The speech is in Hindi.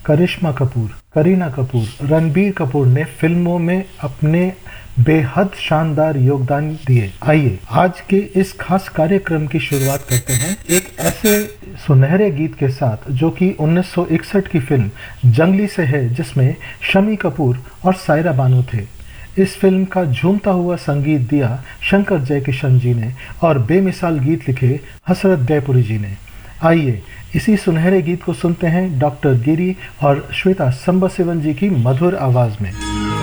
करिश्मा कपूर, करीना कपूर, रणबीर कपूर ने फिल्मों में अपने बेहद शानदार योगदान दिए। आइए आज के इस खास कार्यक्रम की शुरुआत करते हैं एक ऐसे सुनहरे गीत के साथ जो कि 1961 की फिल्म जंगली से है, जिसमें शम्मी कपूर और सायरा बानो थे। इस फिल्म का झूमता हुआ संगीत दिया शंकर जयकिशन जी ने और बेमिसाल गीत लिखे हसरत जयपुरी जी ने। आइए इसी सुनहरे गीत को सुनते हैं डॉक्टर गिरी और श्वेता संबशिवन जी की मधुर आवाज में।